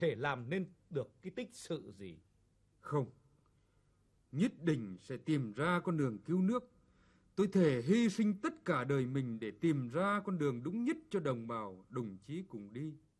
thể làm nên được cái tích sự gì. Không, nhất định sẽ tìm ra con đường cứu nước. Tôi thề hy sinh tất cả đời mình để tìm ra con đường đúng nhất cho đồng bào, đồng chí cùng đi.